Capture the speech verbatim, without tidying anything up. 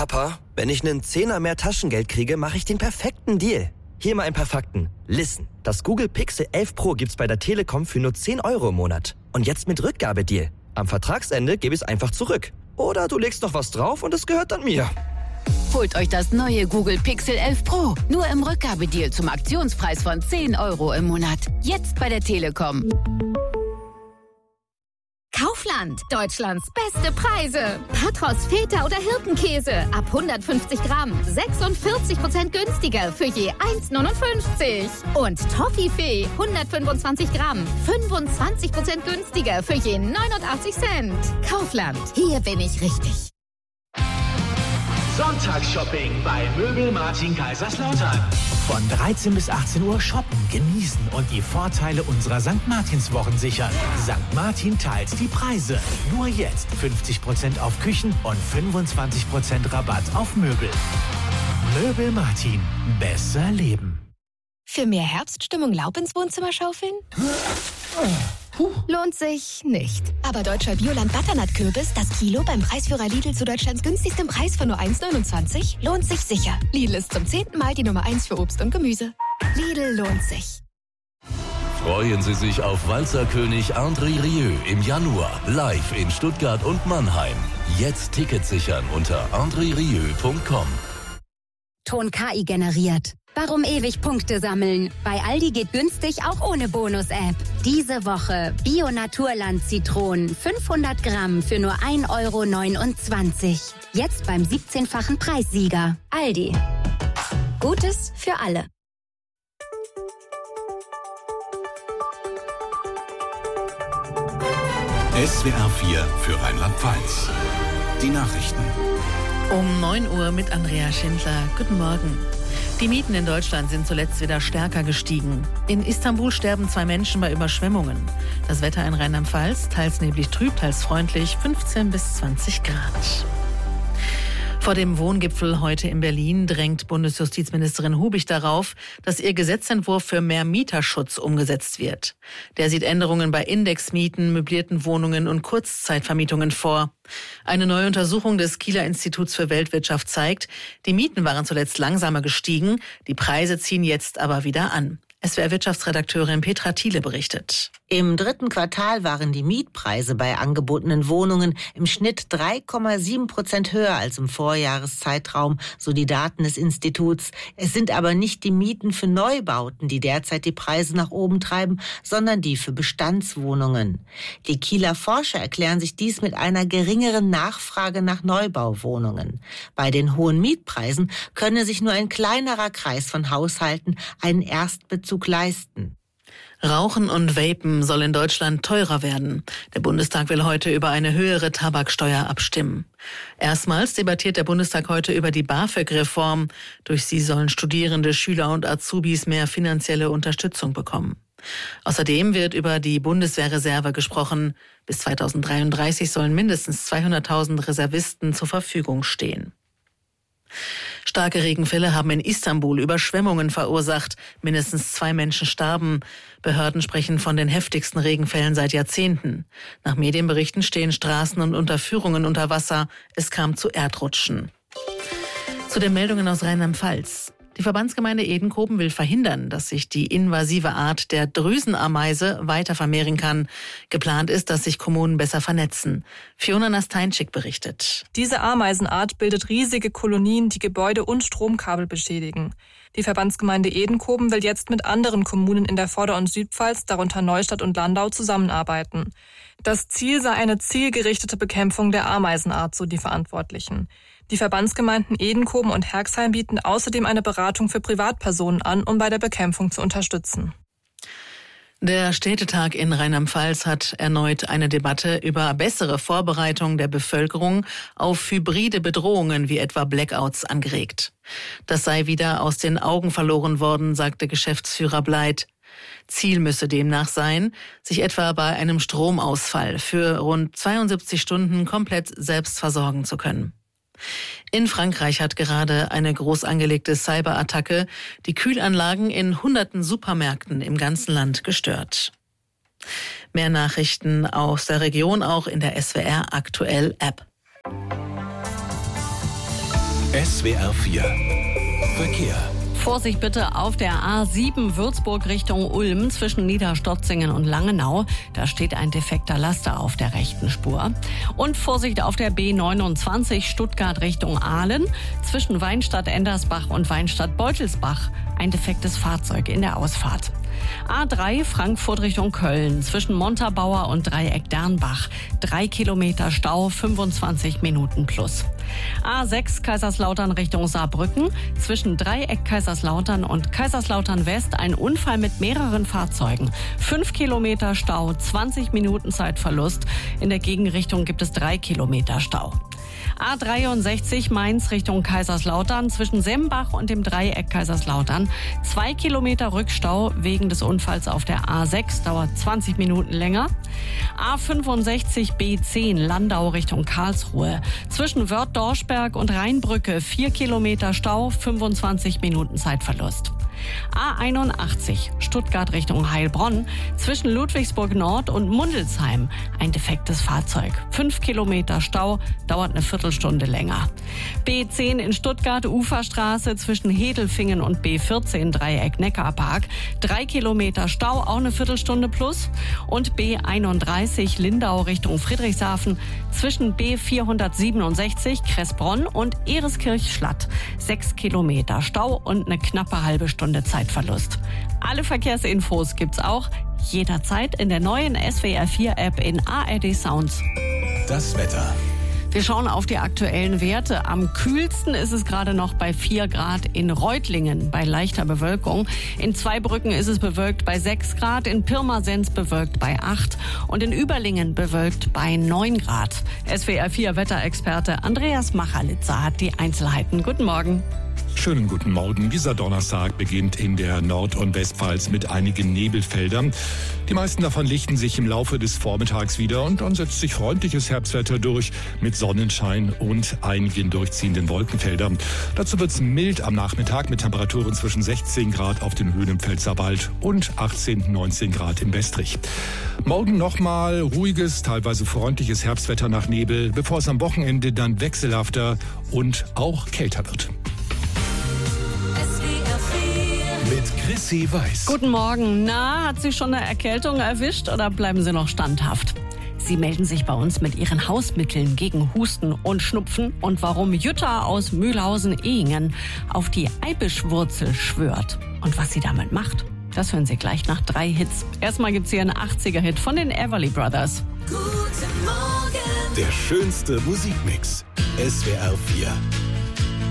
Papa, wenn ich einen Zehner mehr Taschengeld kriege, mache ich den perfekten Deal. Hier mal ein paar Fakten. Listen, das Google Pixel elf Pro gibt's bei der Telekom für nur zehn Euro im Monat. Und jetzt mit Rückgabedeal. Am Vertragsende gebe ich es einfach zurück. Oder du legst noch was drauf und es gehört dann mir. Holt euch das neue Google Pixel elf Pro. Nur im Rückgabedeal zum Aktionspreis von zehn Euro im Monat. Jetzt bei der Telekom. Kaufland, Deutschlands beste Preise. Patros, Feta oder Hirtenkäse ab hundertfünfzig Gramm, sechsundvierzig Prozent günstiger für je eins Komma neunundfünfzig. Und Toffifee, hundertfünfundzwanzig Gramm, fünfundzwanzig Prozent günstiger für je neunundachtzig Cent. Kaufland, hier bin ich richtig. Sonntagsshopping bei Möbel Martin Kaiserslautern. Von dreizehn bis achtzehn Uhr shoppen, genießen und die Vorteile unserer Sankt Martinswochen sichern. Sankt Martin teilt die Preise. Nur jetzt fünfzig Prozent auf Küchen und fünfundzwanzig Prozent Rabatt auf Möbel. Möbel Martin. Besser leben. Für mehr Herbststimmung Laub ins Wohnzimmer schaufeln? Lohnt sich nicht. Aber deutscher Bioland-Butternut-Kürbis, das Kilo beim Preisführer Lidl zu Deutschlands günstigstem Preis von nur eins Komma neunundzwanzig, lohnt sich sicher. Lidl ist zum zehnten Mal die Nummer eins für Obst und Gemüse. Lidl lohnt sich. Freuen Sie sich auf Walzerkönig André Rieu im Januar live in Stuttgart und Mannheim. Jetzt Tickets sichern unter andre rieu punkt com. Ton K I generiert. Warum ewig Punkte sammeln? Bei Aldi geht günstig auch ohne Bonus-App. Diese Woche Bio-Naturland-Zitronen fünfhundert Gramm für nur ein Euro neunundzwanzig. Jetzt beim siebzehnfachen Preissieger. Aldi. Gutes für alle. S W R vier für Rheinland-Pfalz. Die Nachrichten. Um neun Uhr mit Andrea Schindler. Guten Morgen. Die Mieten in Deutschland sind zuletzt wieder stärker gestiegen. In Istanbul sterben zwei Menschen bei Überschwemmungen. Das Wetter in Rheinland-Pfalz, teils neblig trüb, teils freundlich, fünfzehn bis zwanzig Grad. Vor dem Wohngipfel heute in Berlin drängt Bundesjustizministerin Hubig darauf, dass ihr Gesetzentwurf für mehr Mieterschutz umgesetzt wird. Der sieht Änderungen bei Indexmieten, möblierten Wohnungen und Kurzzeitvermietungen vor. Eine neue Untersuchung des Kieler Instituts für Weltwirtschaft zeigt, die Mieten waren zuletzt langsamer gestiegen, die Preise ziehen jetzt aber wieder an. S W R-Wirtschaftsredakteurin Petra Thiele berichtet. Im dritten Quartal waren die Mietpreise bei angebotenen Wohnungen im Schnitt drei Komma sieben Prozent höher als im Vorjahreszeitraum, so die Daten des Instituts. Es sind aber nicht die Mieten für Neubauten, die derzeit die Preise nach oben treiben, sondern die für Bestandswohnungen. Die Kieler Forscher erklären sich dies mit einer geringeren Nachfrage nach Neubauwohnungen. Bei den hohen Mietpreisen könne sich nur ein kleinerer Kreis von Haushalten einen Erstbezug leisten. Rauchen und Vapen soll in Deutschland teurer werden. Der Bundestag will heute über eine höhere Tabaksteuer abstimmen. Erstmals debattiert der Bundestag heute über die BAföG-Reform. Durch sie sollen Studierende, Schüler und Azubis mehr finanzielle Unterstützung bekommen. Außerdem wird über die Bundeswehrreserve gesprochen. Bis zweitausenddreiunddreißig sollen mindestens zweihunderttausend Reservisten zur Verfügung stehen. Starke Regenfälle haben in Istanbul Überschwemmungen verursacht. Mindestens zwei Menschen starben. Behörden sprechen von den heftigsten Regenfällen seit Jahrzehnten. Nach Medienberichten stehen Straßen und Unterführungen unter Wasser. Es kam zu Erdrutschen. Zu den Meldungen aus Rheinland-Pfalz. Die Verbandsgemeinde Edenkoben will verhindern, dass sich die invasive Art der Drüsenameise weiter vermehren kann. Geplant ist, dass sich Kommunen besser vernetzen. Fiona Nasteinczyk berichtet. Diese Ameisenart bildet riesige Kolonien, die Gebäude und Stromkabel beschädigen. Die Verbandsgemeinde Edenkoben will jetzt mit anderen Kommunen in der Vorder- und Südpfalz, darunter Neustadt und Landau, zusammenarbeiten. Das Ziel sei eine zielgerichtete Bekämpfung der Ameisenart, so die Verantwortlichen. Die Verbandsgemeinden Edenkoben und Herxheim bieten außerdem eine Beratung für Privatpersonen an, um bei der Bekämpfung zu unterstützen. Der Städtetag in Rheinland-Pfalz hat erneut eine Debatte über bessere Vorbereitung der Bevölkerung auf hybride Bedrohungen wie etwa Blackouts angeregt. Das sei wieder aus den Augen verloren worden, sagte Geschäftsführer Bleit. Ziel müsse demnach sein, sich etwa bei einem Stromausfall für rund zweiundsiebzig Stunden komplett selbst versorgen zu können. In Frankreich hat gerade eine groß angelegte Cyberattacke die Kühlanlagen in hunderten Supermärkten im ganzen Land gestört. Mehr Nachrichten aus der Region auch in der S W R Aktuell App. S W R vier Verkehr. Vorsicht bitte auf der A sieben Würzburg Richtung Ulm zwischen Niederstotzingen und Langenau. Da steht ein defekter Laster auf der rechten Spur. Und Vorsicht auf der B neunundzwanzig Stuttgart Richtung Aalen zwischen Weinstadt-Endersbach und Weinstadt-Beutelsbach. Ein defektes Fahrzeug in der Ausfahrt. A drei Frankfurt Richtung Köln zwischen Montabaur und Dreieck Dernbach. Drei Kilometer Stau, fünfundzwanzig Minuten plus. A sechs Kaiserslautern Richtung Saarbrücken zwischen Dreieck Kaiserslautern und Kaiserslautern West ein Unfall mit mehreren Fahrzeugen. Fünf Kilometer Stau, zwanzig Minuten Zeitverlust. In der Gegenrichtung gibt es drei Kilometer Stau. A dreiundsechzig Mainz Richtung Kaiserslautern zwischen Sembach und dem Dreieck Kaiserslautern. Zwei Kilometer Rückstau wegen des Unfalls auf der A sechs, dauert zwanzig Minuten länger. A fünfundsechzig B zehn Landau Richtung Karlsruhe. Zwischen Wörth-Dorschberg und Rheinbrücke vier Kilometer Stau, fünfundzwanzig Minuten Zeitverlust. A einundachtzig Stuttgart Richtung Heilbronn zwischen Ludwigsburg Nord und Mundelsheim ein defektes Fahrzeug. Fünf Kilometer Stau, dauert eine Viertelstunde länger. B zehn in Stuttgart Uferstraße zwischen Hedelfingen und B vierzehn Dreieck Neckarpark. Drei Kilometer Stau, auch eine Viertelstunde plus. Und B einunddreißig Lindau Richtung Friedrichshafen zwischen B vierhundertsiebenundsechzig Kressbronn und Ereskirch-Schlatt. Sechs Kilometer Stau und eine knappe halbe Stunde Zeitverlust. Alle Verkehrsinfos gibt's auch jederzeit in der neuen S W R vier App in A R D Sounds. Das Wetter. Wir schauen auf die aktuellen Werte. Am kühlsten ist es gerade noch bei vier Grad in Reutlingen bei leichter Bewölkung. In Zweibrücken ist es bewölkt bei sechs Grad, in Pirmasens bewölkt bei acht und in Überlingen bewölkt bei neun Grad. S W R vier Wetterexperte Andreas Machalitzer hat die Einzelheiten. Guten Morgen. Schönen guten Morgen. Dieser Donnerstag beginnt in der Nord- und Westpfalz mit einigen Nebelfeldern. Die meisten davon lichten sich im Laufe des Vormittags wieder und dann setzt sich freundliches Herbstwetter durch mit Sonnenschein und einigen durchziehenden Wolkenfeldern. Dazu wird es mild am Nachmittag mit Temperaturen zwischen sechzehn Grad auf den Höhen im Pfälzerwald und achtzehn, neunzehn Grad im Westrich. Morgen nochmal ruhiges, teilweise freundliches Herbstwetter nach Nebel, bevor es am Wochenende dann wechselhafter und auch kälter wird. Mit Chrissy Weiß. Guten Morgen. Na, hat Sie schon eine Erkältung erwischt oder bleiben Sie noch standhaft? Sie melden sich bei uns mit Ihren Hausmitteln gegen Husten und Schnupfen und warum Jutta aus Mühlhausen-Ehingen auf die Eibischwurzel schwört und was sie damit macht. Das hören Sie gleich nach drei Hits. Erstmal gibt's hier einen achtziger-Hit von den Everly Brothers. Guten Morgen. Der schönste Musikmix. S W R vier.